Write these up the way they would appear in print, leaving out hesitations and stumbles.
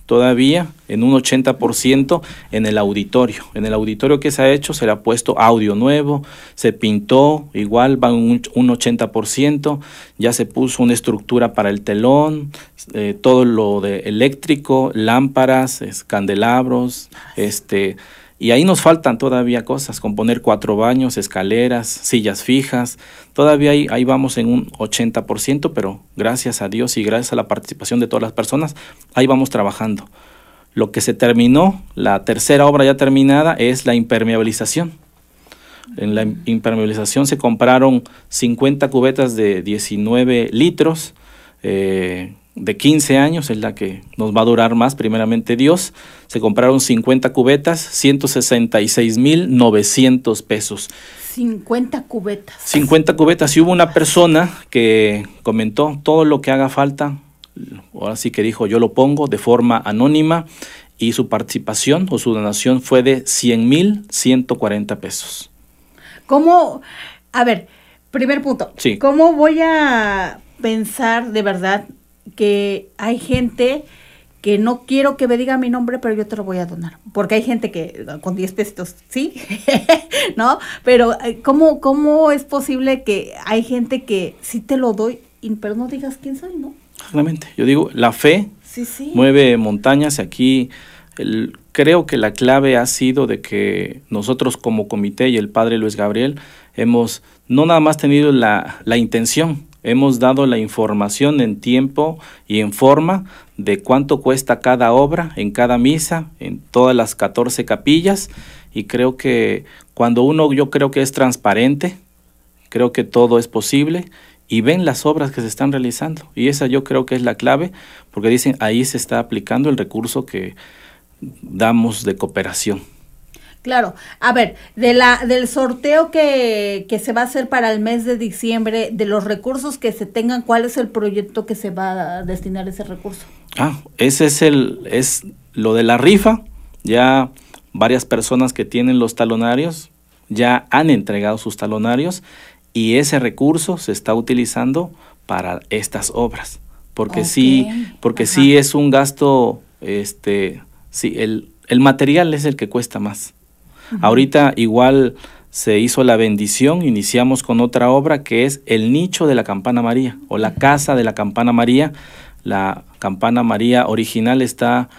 todavía en un 80% en el auditorio. En el auditorio que se ha hecho se le ha puesto audio nuevo, se pintó, igual va un 80%, ya se puso una estructura para el telón, todo lo de eléctrico, lámparas, candelabros, y ahí nos faltan todavía cosas, componer 4 baños, escaleras, sillas fijas. Todavía ahí vamos en un 80%, pero gracias a Dios y gracias a la participación de todas las personas, ahí vamos trabajando. Lo que se terminó, la tercera obra ya terminada, es la impermeabilización. En la impermeabilización se compraron 50 cubetas de 19 litros, de 15 años, es la que nos va a durar más, primeramente Dios. Se compraron 50 cubetas, 166,900 pesos. 50 cubetas. 50 cubetas. Y hubo una persona que comentó todo lo que haga falta, ahora sí que dijo, yo lo pongo de forma anónima, y su participación o su donación fue de 100,140 pesos. ¿Cómo? A ver, primer punto. Sí. ¿Cómo voy a pensar de verdad que hay gente que no quiero que me diga mi nombre, pero yo te lo voy a donar? Porque hay gente que con 10 pesitos, ¿sí? ¿No? Pero ¿cómo es posible que hay gente que sí te lo doy, pero no digas quién soy, ¿no? Exactamente. Yo digo, la fe sí. mueve montañas. Aquí creo que la clave ha sido de que nosotros como comité y el padre Luis Gabriel hemos no nada más tenido la intención, hemos dado la información en tiempo y en forma de cuánto cuesta cada obra en cada misa, en todas las 14 capillas, y creo que cuando yo creo que es transparente, creo que todo es posible, y ven las obras que se están realizando, y esa yo creo que es la clave, porque dicen, ahí se está aplicando el recurso que damos de cooperación. Claro. A ver, del sorteo que se va a hacer para el mes de diciembre, de los recursos que se tengan, ¿cuál es el proyecto que se va a destinar ese recurso? Ese es lo de la rifa. Ya varias personas que tienen los talonarios ya han entregado sus talonarios, y ese recurso se está utilizando para estas obras, porque sí es un gasto, sí, el material es el que cuesta más. Ahorita igual se hizo la bendición, iniciamos con otra obra que es el nicho de la Campana María, o la casa de la Campana María. La Campana María original está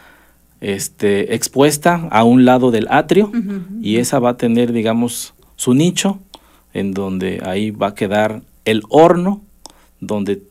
expuesta a un lado del atrio, y esa va a tener, digamos, su nicho, en donde ahí va a quedar el horno, donde,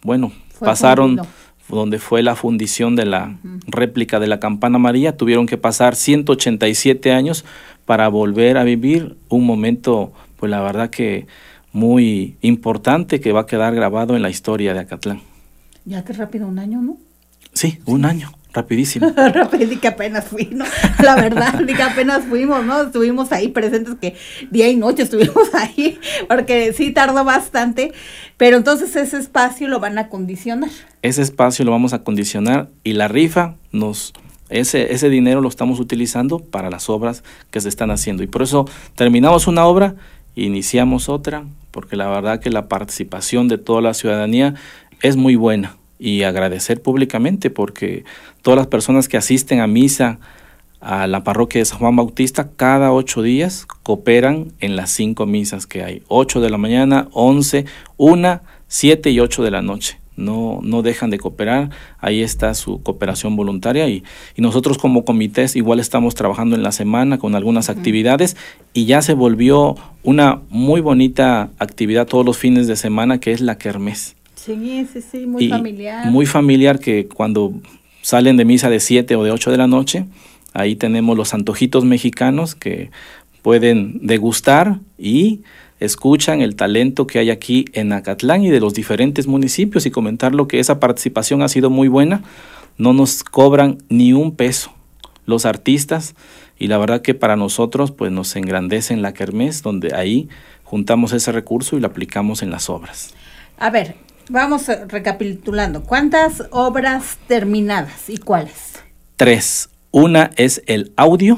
donde fue la fundición de la réplica de la Campana María. Tuvieron que pasar 187 años para volver a vivir un momento, pues la verdad que muy importante, que va a quedar grabado en la historia de Acatlán. Ya que rápido, un año, ¿no? Sí, un año, rapidísimo. Rápido, que apenas fui, ¿no? La verdad, que apenas fuimos, ¿no? Estuvimos ahí presentes, que día y noche estuvimos ahí, porque sí tardó bastante, pero entonces ese espacio lo van a acondicionar. Ese espacio lo vamos a acondicionar, y la rifa ese dinero lo estamos utilizando para las obras que se están haciendo, y por eso terminamos una obra, iniciamos otra, porque la verdad que la participación de toda la ciudadanía es muy buena, y agradecer públicamente porque todas las personas que asisten a misa a la parroquia de San Juan Bautista cada 8 días cooperan en las 5 misas que hay, 8 de la mañana, 11, 1, 7 y 8 de la noche. No dejan de cooperar, ahí está su cooperación voluntaria, y nosotros como comités igual estamos trabajando en la semana con algunas actividades, y ya se volvió una muy bonita actividad todos los fines de semana, que es la kermés. Sí, muy familiar. Muy familiar, que cuando salen de misa de 7 o de 8 de la noche, ahí tenemos los antojitos mexicanos que pueden degustar y escuchan el talento que hay aquí en Acatlán y de los diferentes municipios, y comentar lo que esa participación ha sido muy buena. No nos cobran ni un peso los artistas, y la verdad que para nosotros pues nos engrandece en la kermés, donde ahí juntamos ese recurso y lo aplicamos en las obras. A ver, vamos recapitulando. ¿Cuántas obras terminadas y cuáles? 3. Una es el audio.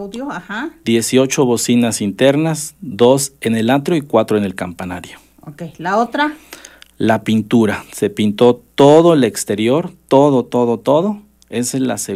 18 bocinas internas, 2 en el atrio y 4 en el campanario. Ok, ¿la otra? La pintura. Se pintó todo el exterior, todo. Esa es la segunda.